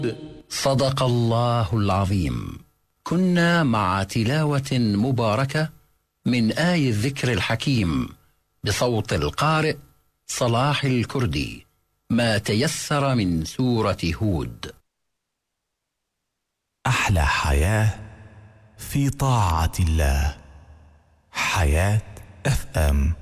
صدق الله العظيم. كنا مع تلاوة مباركة من آي الذكر الحكيم بصوت القارئ صلاح الكردي، ما تيسر من سورة هود. أحلى حياة في طاعة الله. حياة FM.